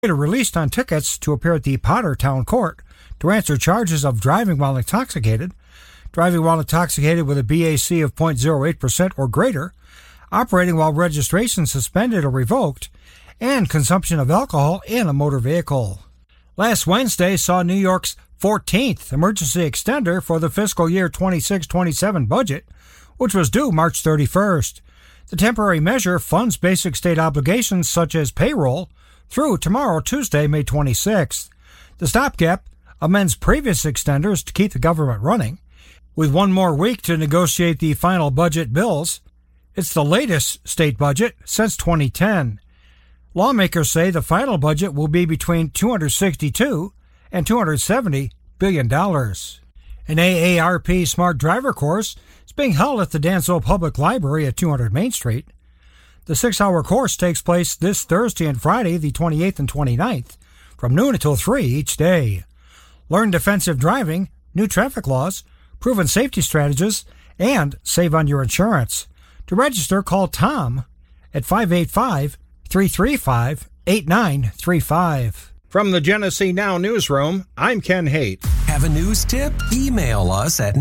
Released on tickets to appear at the Potter Town Court to answer charges of driving while intoxicated, driving while intoxicated with a BAC of 0.08% or greater, operating while registration suspended or revoked, and consumption of alcohol in a motor vehicle. Last Wednesday saw New York's 14th emergency extender for the fiscal year 26-27 budget, which was due March 31st. The temporary measure funds basic state obligations such as payroll through tomorrow, Tuesday, May 26th. The stopgap amends previous extenders to keep the government running. With one more week to negotiate the final budget bills, it's the latest state budget since 2010. Lawmakers say the final budget will be between $262 and $270 billion. An AARP Smart Driver course is being held at the Danville Public Library at 200 Main Street. The 6-hour course takes place this Thursday and Friday, the 28th and 29th, from noon until 3 each day. Learn defensive driving, new traffic laws, proven safety strategies, and save on your insurance. To register, call Tom at 585-335-8935. From the Genesee Now newsroom, I'm Ken Haight. Have a news tip? Email us at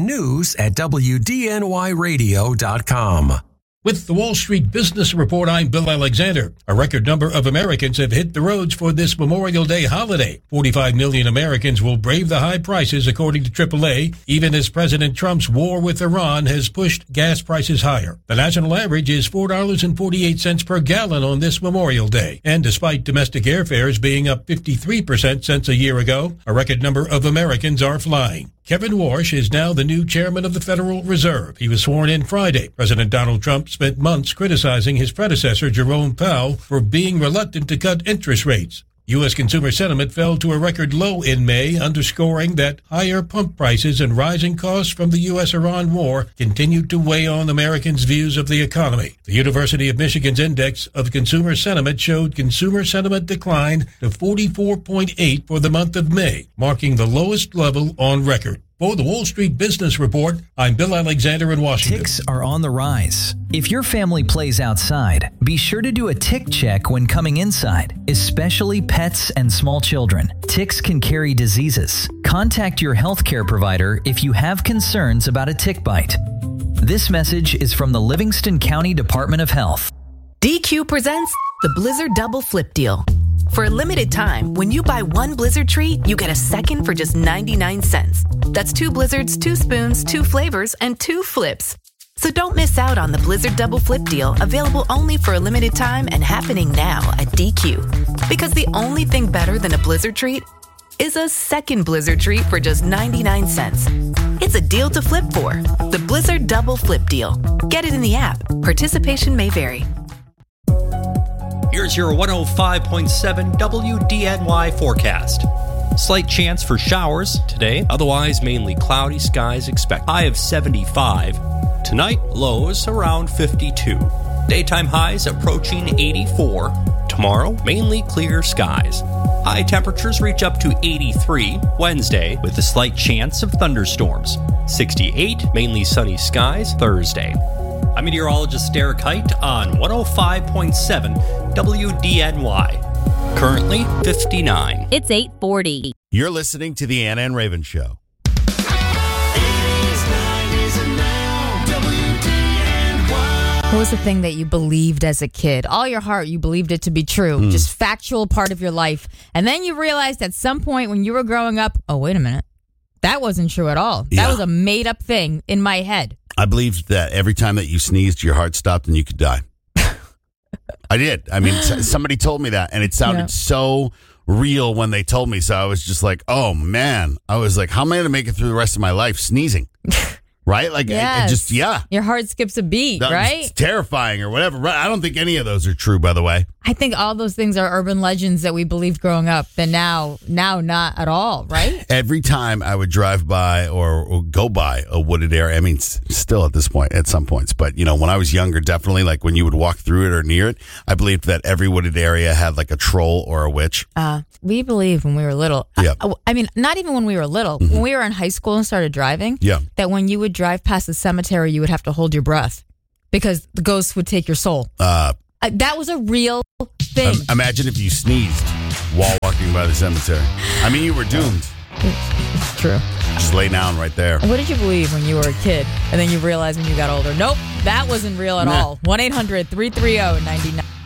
news@wdnyradio.com. With the Wall Street Business Report, I'm Bill Alexander. A record number of Americans have hit the roads for this Memorial Day holiday. 45 million Americans will brave the high prices, according to AAA, even as President Trump's war with Iran has pushed gas prices higher. The national average is $4.48 per gallon on this Memorial Day. And despite domestic airfares being up 53% since a year ago, a record number of Americans are flying. Kevin Warsh is now the new chairman of the Federal Reserve. He was sworn in Friday. President Donald Trump spent months criticizing his predecessor, Jerome Powell, for being reluctant to cut interest rates. U.S. consumer sentiment fell to a record low in May, underscoring that higher pump prices and rising costs from the U.S.-Iran war continued to weigh on Americans' views of the economy. The University of Michigan's Index of Consumer Sentiment showed consumer sentiment declined to 44.8 for the month of May, marking the lowest level on record. For the Wall Street Business Report, I'm Bill Alexander in Washington. Ticks are on the rise. If your family plays outside, be sure to do a tick check when coming inside, especially pets and small children. Ticks can carry diseases. Contact your healthcare provider if you have concerns about a tick bite. This message is from the Livingston County Department of Health. DQ presents the Blizzard Double Flip Deal. For a limited time, when you buy one Blizzard treat, you get a second for just 99 cents. That's 2 Blizzards, 2 spoons, 2 flavors, and 2 flips. So don't miss out on the Blizzard Double Flip Deal, available only for a limited time and happening now at DQ. Because the only thing better than a Blizzard treat is a second Blizzard treat for just 99 cents. It's a deal to flip for. The Blizzard Double Flip Deal. Get it in the app. Participation may vary. Here's your 105.7 WDNY forecast. Slight chance for showers today, otherwise mainly cloudy skies expect. High of 75. Tonight, lows around 52. Daytime highs approaching 84. Tomorrow, mainly clear skies. High temperatures reach up to 83 Wednesday with a slight chance of thunderstorms. 68, mainly sunny skies Thursday. I'm meteorologist Derek Height on 105.7 WDNY. Currently 59. It's 8:40. You're listening to the Anna and Raven Show. 80s, 90s, and now, WDNY. What was the thing that you believed as a kid? All your heart, you believed it to be true. Just factual part of your life. And then you realized at some point when you were growing up, oh, wait a minute. That wasn't true at all. That was a made-up thing in my head. I believed that every time that you sneezed, your heart stopped and you could die. I did. I mean, somebody told me that, and it sounded so real when they told me. So I was just like, oh, man. I was like, how am I going to make it through the rest of my life sneezing? Right? Like, yes. Your heart skips a beat, right? It's terrifying or whatever. I don't think any of those are true, by the way. I think all those things are urban legends that we believed growing up, and now not at all, right? Every time I would drive by or go by a wooded area, I mean, still at this point, at some points, but, you know, when I was younger, definitely, like when you would walk through it or near it, I believed that every wooded area had like a troll or a witch. We believed when we were little. Yeah. I mean, not even when we were little. Mm-hmm. When we were in high school and started driving, that when you would drive past the cemetery, you would have to hold your breath because the ghosts would take your soul. That was a real thing. Imagine if you sneezed while walking by the cemetery. I mean, you were doomed. It's true. Just lay down right there. What did you believe when you were a kid? And then you realized when you got older, nope, that wasn't real at all. 1-800-330-99.